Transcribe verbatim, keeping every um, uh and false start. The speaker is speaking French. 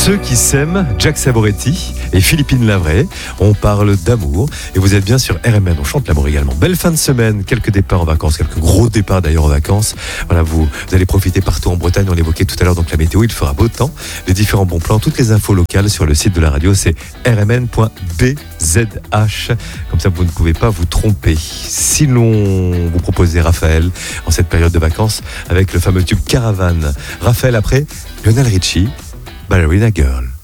Ceux qui s'aiment, Jack Savoretti et Philippine Lavray. On parle d'amour et vous êtes bien sur R M N. On chante l'amour également. Belle fin de semaine, quelques départs en vacances, quelques gros départs d'ailleurs en vacances. Voilà, vous, vous allez profiter partout en Bretagne. On l'évoquait tout à l'heure, donc la météo, il fera beau temps. Les différents bons plans, toutes les infos locales sur le site de la radio, c'est r m n point b z h. Comme ça, vous ne pouvez pas vous tromper. Sinon, vous proposez Raphaël en cette période de vacances avec le fameux tube Caravane. Raphaël après, Lionel Richie, Ballerina Girl.